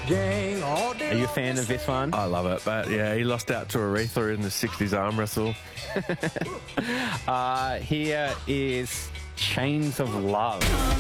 Are you a fan of this one? I love it, but yeah, he lost out to Aretha in the 60s arm wrestle. Here is Chains of Love.